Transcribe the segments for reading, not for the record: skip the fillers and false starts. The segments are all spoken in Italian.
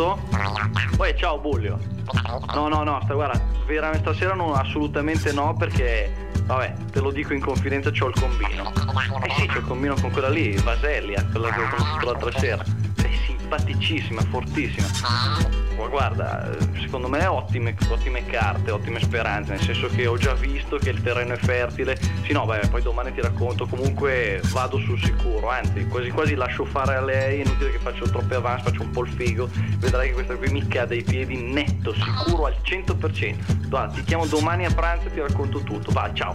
pronto? Poi ciao Bullio. No, guarda, veramente stasera no, assolutamente no, perché vabbè, te lo dico in confidenza, c'ho il combino. Sì, c'ho il combino con quella lì, Vaselia, quella che ho conosciuto l'altra sera. È simpaticissima, fortissima. Ma guarda, secondo me ottime carte, ottime speranze, nel senso che ho già visto che il terreno è fertile. Sì, no, beh, poi domani ti racconto, comunque vado sul sicuro, anzi quasi lascio fare a lei, è inutile che faccio troppe avance, faccio un po' il figo, vedrai che questa qui mi cade ai piedi netto, sicuro al 100%. Guarda, ti chiamo domani a pranzo e ti racconto tutto. Va, ciao.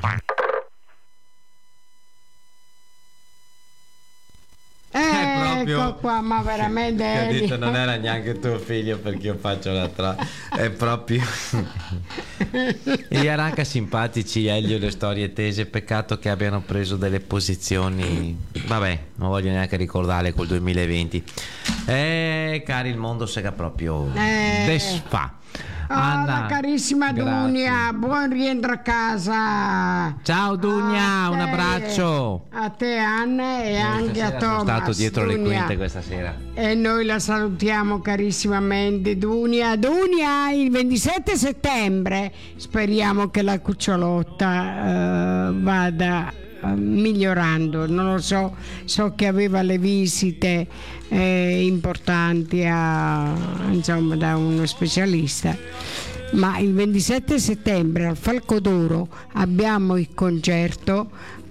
Ecco qua, ma veramente ho detto non era neanche tuo figlio, perché io faccio è proprio gli era anche simpatici Elio, le storie tese, peccato che abbiano preso delle posizioni, vabbè, non voglio neanche ricordarle col 2020. Cari, il mondo sega proprio desfa. La carissima Dunia, buon rientro a casa. Ciao Dunia, un abbraccio a te Anna e anche a Thomas. Sono stato dietro Dunia. le quinte questa sera e noi la salutiamo carissimamente. Dunia, il 27 settembre speriamo che la cucciolotta vada migliorando, non lo so che aveva le visite importanti insomma da uno specialista, ma il 27 settembre al Falco d'Oro abbiamo il concerto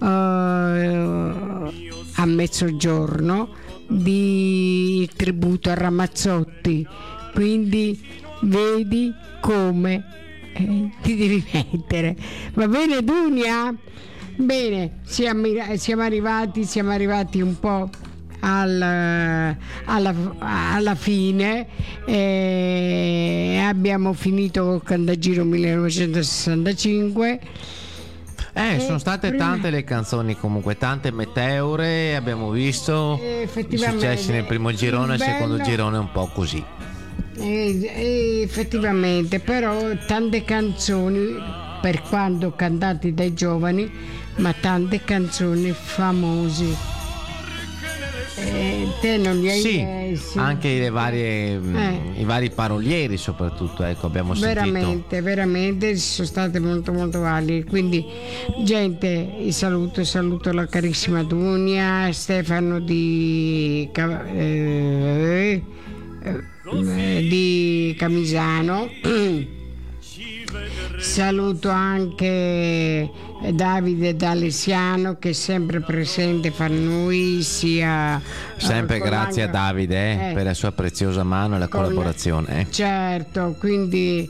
a mezzogiorno di tributo a Ramazzotti, quindi vedi come ti devi mettere, va bene Dunia? Bene, siamo arrivati un po' alla fine, abbiamo finito con Cantagiro 1965. Sono state tante le canzoni, comunque tante meteore abbiamo visto, i successi nel primo girone, il secondo girone un po' così. Effettivamente, però tante canzoni, per quanto cantate dai giovani, ma tante canzoni famose. Te non li hai sì, sì. Anche le varie, i vari parolieri soprattutto, ecco, abbiamo sentito. Veramente sono state molto molto valide. Quindi gente, saluto la carissima Dunia, Stefano di Camisano. Saluto anche Davide D'Alessiano, che è sempre presente fra noi, sia sempre grazie a Davide per la sua preziosa mano e la collaborazione. Certo, quindi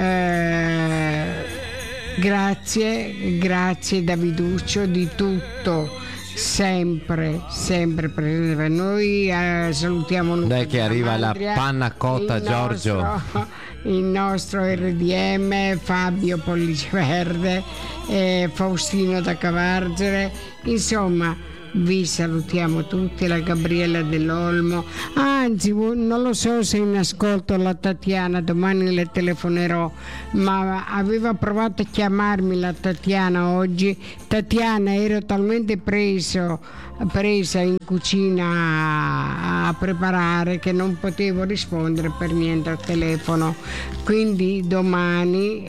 grazie Daviduccio di tutto, sempre presente per noi. Salutiamo Luca. Dai che arriva la panna cotta, Giorgio. Il nostro RDM, Fabio Pollice Verde, Faustino da Cavargere, insomma vi salutiamo tutti, la Gabriella dell'Olmo, anzi non lo so se in ascolto la Tatiana, domani le telefonerò, ma aveva provato a chiamarmi la Tatiana oggi. Tatiana, ero talmente presa in cucina a preparare che non potevo rispondere per niente al telefono, quindi domani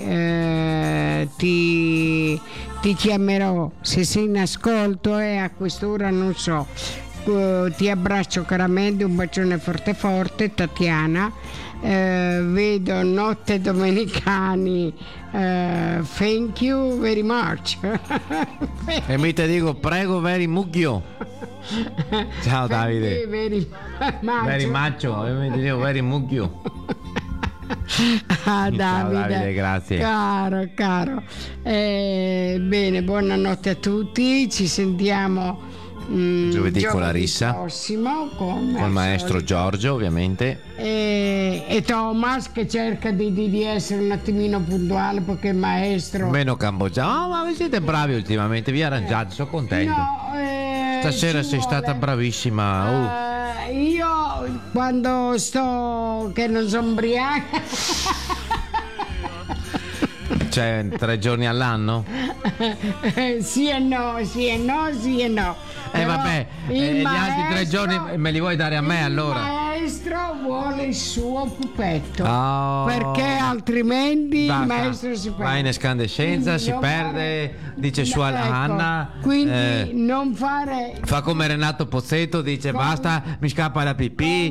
ti chiamerò se sei in ascolto, e a quest'ora non so. Ti abbraccio caramente, un bacione forte Tatiana. Vedo Notte Domenicani, thank you very much. E mi te dico prego very mucchio. Ciao Davide. Very macho. E mi te dico very mucchio. Davide. Ciao Davide, grazie. Caro. Bene, buonanotte a tutti, ci sentiamo giovedì con Larissa prossimo con il maestro Giorgio, ovviamente, e Thomas, che cerca di essere un attimino puntuale, perché il maestro meno cambogiano. Ma vi siete bravi ultimamente, vi arrangiate, sono contento. Stasera sei stata bravissima. Io quando sto che non sono ubriaca cioè 3 giorni all'anno? Sì e no. Vabbè, gli altri 3 giorni me li vuoi dare a me allora? Il maestro vuole il suo pupetto, Oh. perché altrimenti il Basta. maestro si perde. Va in escandescenza, Quindi si non perde, fare- dice su Ecco, Anna. quindi non fare Fa come Renato Pozzetto, dice Con- basta, mi scappa la pipì.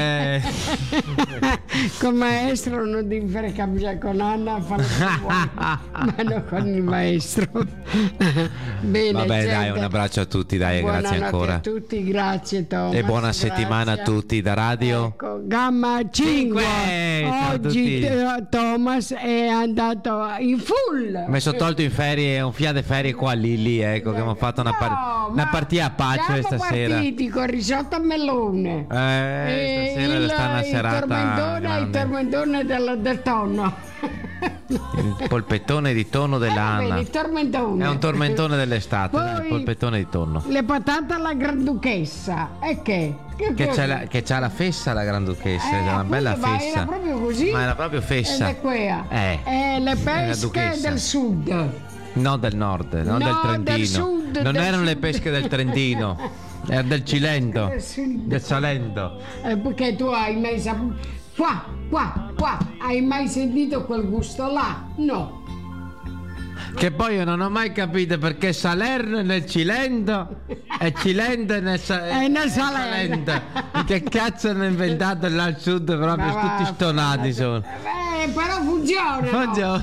Con maestro non devi fare cambiare con Anna, fallo come vuoi, ma non con il maestro. Bene, Vabbè, dai, gente. un abbraccio a tutti, dai, grazie Buonanotte ancora. a tutti, grazie Thomas. E buona grazie. settimana a tutti da radio. Ecco, Gamma 5. Ciao a Oggi tutti. Thomas è andato in full. Mi sono tolto in ferie, un fiat ferie qua a Lilli, ecco, che abbiamo fatto una, una partita a pace stasera. Siamo partiti con risotto a melone. Stasera sta una serata il grande. tormentone del tonno. Il polpettone di tonno Va bene, dell'Anna. il tormentone. È un tormentone dell'estate, Poi- il polpettone di tonno. Le patate alla granduchessa. E che? Che c'ha la fessa la Granduchessa, è una bella appunto, ma fessa. era proprio così. Ma era proprio fessa. Ed è quella. Eh. Le la pesche duchessa. del sud. No, del nord, non No, del del Trentino. sud, Non del erano le sud. pesche del Trentino, era del Cilento, Del sud. del Salento. Perché tu hai mai saputo. Qua, hai mai sentito quel gusto là? No. Che poi io non ho mai capito perché Salerno è nel Cilento e Cilento è nel, È nel Salento. Che cazzo hanno inventato là al sud proprio Ma va, tutti stonati sono. Però funziona. Funziona.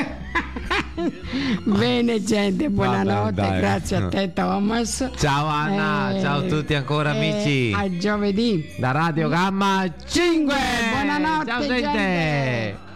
Bene gente, buonanotte, Vabbè, dai. grazie a te Thomas. Ciao Anna, ciao a tutti ancora amici. A giovedì. Da Radio Gamma 5. Buonanotte, Ciao gente. gente.